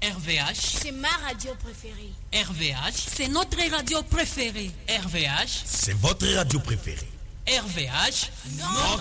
RVH, c'est ma radio préférée. RVH, c'est notre radio préférée. RVH, c'est votre radio préférée. RVH, notre